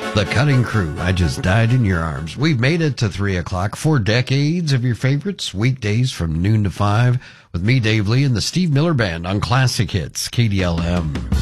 The Cutting Crew, I Just Died in Your Arms. We've made it to 3 o'clock. 4 decades of your favorites, weekdays from noon to 5, with me, Dave Lee, and the Steve Miller Band on Classic Hits, KDLM.